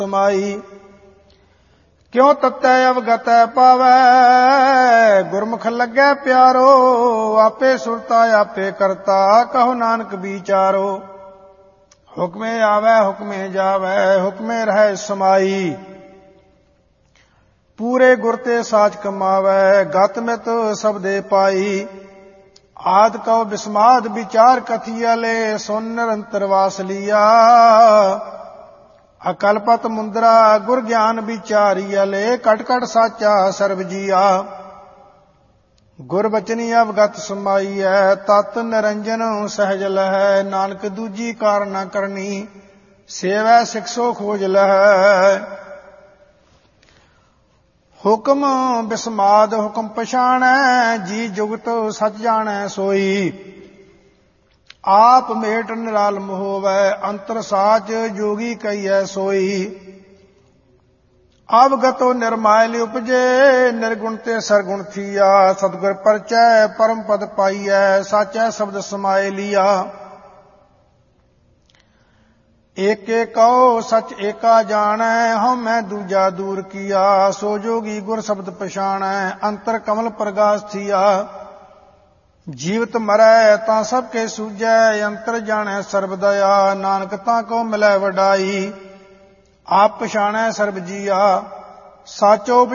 समाई। क्यों तत्तै अवगतै पावै, गुरमुख लगै प्यारो। आपे सुरता आपे करता, कहो नानक विचारो। हुक्मे आवै हुक्मे जावै, हुक्मे रहै समाई। पूरे गुर ते साच कमावै, गत मित सबदे पाई। आद कहो बिस्माद विचार कथिया ले, सुन निरंतर वास लिया। अकलपत मुंदरा गुर ज्ञान विचारिया ले, कट कट साचा सर्ब जिया। गुर बचनी अवगत समाई है, तत निरंजन सहज लहै। नानक दूजी कार न करनी, सेवै सिखसो खोज लहै। हुक्म बिस्माद हुक्म पछाणै, जी जुगत सच जाणै सोई। आप मेट निरालम होवै, अंतर साच जोगी कहियै सोई। अवगतो निर्मायल उपजे, निर्गुण ते सरगुण थिया। सतगुर परचै परम पद पाइयै, साचै शब्द समाए लिया। एके कहो सच एका जाणै, हਉ मैं दूजा दूर किया। सो जोगी गुर शब्द पछाणै, अंतर कमल प्रगास थिया। जीवत मरै तां सब के सूझै, अंतर जाणै सर्ब दया। नानक तां को मिलै वਡाई, आप पछाणै सर्ब जिया। साचो